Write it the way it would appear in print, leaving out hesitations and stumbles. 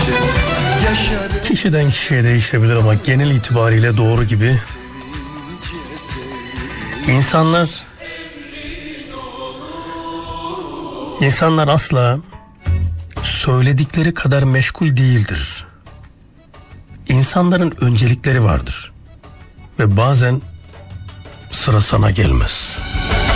Kişiden kişiye değişebilir ama genel itibariyle doğru gibi. İnsanlar asla söyledikleri kadar meşgul değildir. İnsanların öncelikleri vardır ve bazen sıra sana gelmez.